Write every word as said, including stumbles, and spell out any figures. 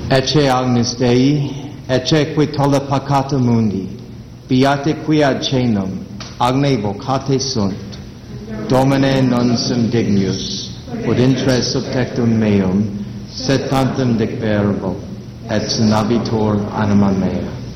Ecce Agnus Dei, ecce qui tolle peccata mundi, beate qui ad cenum, agne vocate sunt, Domine non sum dignus, ut intre subtectum meum, sed tantum dic verbo, et sunabitur anima mea.